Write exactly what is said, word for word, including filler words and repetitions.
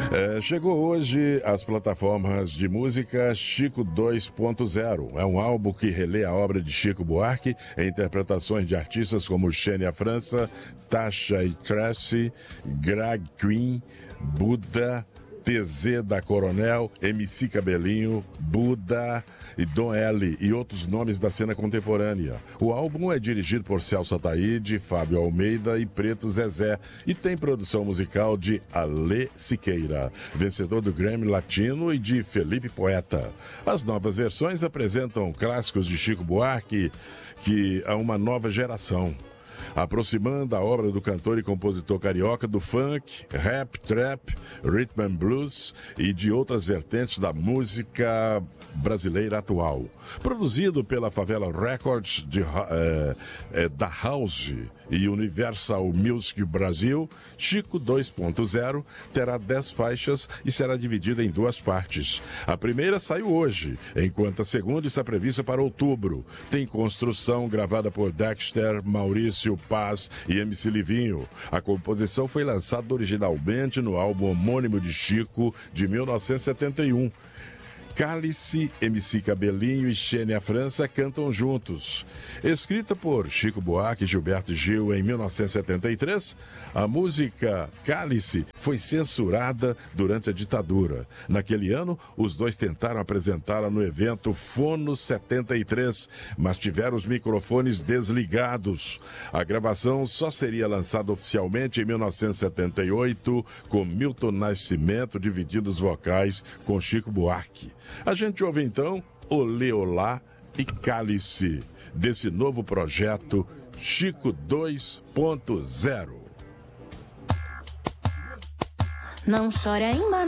É, chegou hoje às plataformas de música Chico dois ponto zero. É um álbum que relê a obra de Chico Buarque em interpretações de artistas como Xênia França, Tasha e Tracy, Greg Queen, Buda, T Z da Coronel, M C Cabelinho, Buda e Dom L e outros nomes da cena contemporânea. O álbum é dirigido por Celso Ataíde, Fábio Almeida e Preto Zezé e tem produção musical de Alê Siqueira, vencedor do Grammy Latino, e de Felipe Poeta. As novas versões apresentam clássicos de Chico Buarque que a uma nova geração, aproximando a obra do cantor e compositor carioca do funk, rap, trap, rhythm and blues e de outras vertentes da música brasileira atual. Produzido pela Favela Records de, é, é, da House e Universal Music Brasil, Chico dois ponto zero terá dez faixas e será dividida em duas partes. A primeira saiu hoje, enquanto a segunda está prevista para outubro. Tem construção gravada por Dexter, Maurício Paz e M C Livinho. A composição foi lançada originalmente no álbum homônimo de Chico, de mil novecentos e setenta e um. Cálice, M C Cabelinho e Xênia França cantam juntos. Escrita por Chico Buarque e Gilberto Gil em mil novecentos e setenta e três, a música Cálice foi censurada durante a ditadura. Naquele ano, os dois tentaram apresentá-la no evento Fono setenta e três, mas tiveram os microfones desligados. A gravação só seria lançada oficialmente em mil novecentos e setenta e oito, com Milton Nascimento dividindo os vocais com Chico Buarque. A gente ouve então Olê Olá e Cálice, desse novo projeto Chico dois ponto zero. Não chora em